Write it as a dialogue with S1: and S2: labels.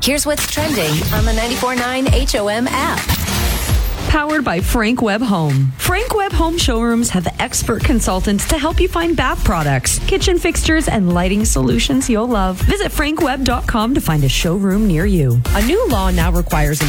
S1: Here's what's trending on the 94.9 HOM app.
S2: Powered by Frank Webb Home. Frank Webb Home showrooms have expert consultants to help you find bath products, kitchen fixtures, and lighting solutions you'll love. Visit frankwebb.com to find a showroom near you.
S3: A new law now requires